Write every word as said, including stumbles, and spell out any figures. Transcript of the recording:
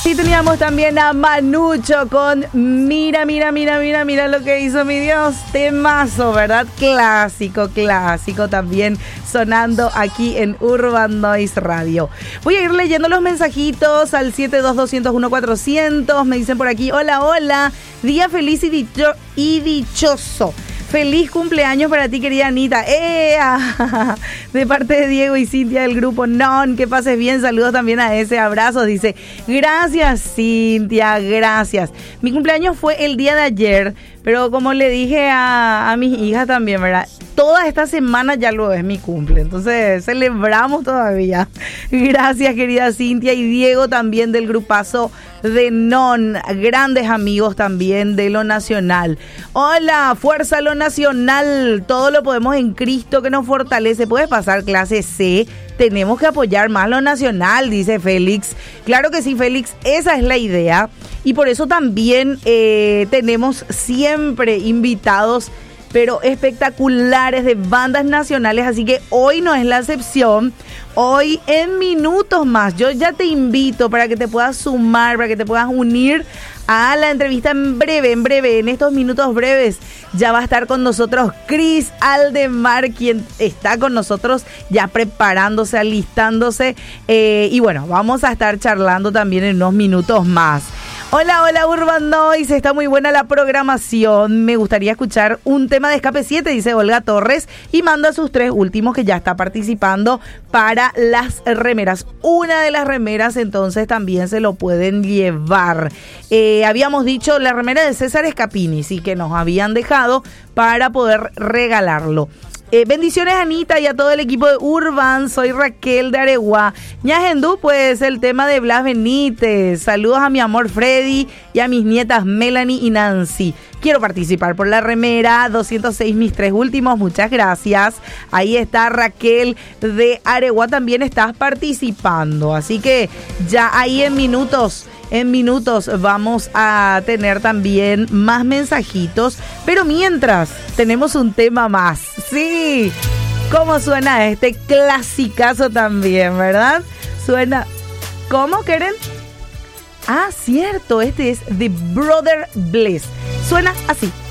así teníamos también a Manucho con Mira, mira, mira, mira, mira lo que hizo mi Dios. Temazo, ¿verdad? Clásico, clásico también sonando aquí en Urban Noise Radio. Voy a ir leyendo los mensajitos al siete dos dos cero uno cuatrocientos. Me dicen por aquí, hola, hola, día feliz y, dicho, y dichoso. Feliz cumpleaños para ti, querida Anita. ¡Ea! De parte de Diego y Cintia del grupo Non. Que pases bien. Saludos también a ese. Abrazos. Dice, gracias, Cintia. Gracias. Mi cumpleaños fue el día de ayer. Pero como le dije a, a mis hijas también, ¿verdad? Toda esta semana ya lo es mi cumple. Entonces, celebramos todavía. Gracias, querida Cintia y Diego también del grupazo de Non. Grandes amigos también de lo nacional. Hola, fuerza lo nacional. Todo lo podemos en Cristo que nos fortalece. Puedes pasar clase C. Tenemos que apoyar más lo nacional, dice Félix. Claro que sí, Félix. Esa es la idea. Y por eso también eh, tenemos siempre invitados, pero espectaculares, de bandas nacionales. Así que hoy no es la excepción. Hoy en minutos más yo ya te invito para que te puedas sumar, para que te puedas unir a la entrevista en breve, en breve, en estos minutos breves. Ya va a estar con nosotros Cris Aldemar, quien está con nosotros ya preparándose, alistándose. Eh, y bueno, vamos a estar charlando también en unos minutos más. Hola, hola Urban Noise, está muy buena la programación. Me gustaría escuchar un tema de Escape siete, dice Olga Torres, y manda sus tres últimos que ya está participando para las remeras. Una de las remeras entonces también se lo pueden llevar. Eh, habíamos dicho la remera de César Escapini, sí, que nos habían dejado para poder regalarlo. Eh, bendiciones, Anita, y a todo el equipo de Urban. Soy Raquel de Areguá. Ñagendú, pues el tema de Blas Benítez. Saludos a mi amor Freddy y a mis nietas Melanie y Nancy. Quiero participar por la remera doscientos seis, mis tres últimos. Muchas gracias. Ahí está Raquel de Areguá. También estás participando. Así que ya ahí en minutos... En minutos vamos a tener también más mensajitos, pero mientras tenemos un tema más. Sí, ¿cómo suena este clasicazo también, verdad? Suena, ¿cómo quieren? Ah, cierto, este es The Brother Bliss. Suena así.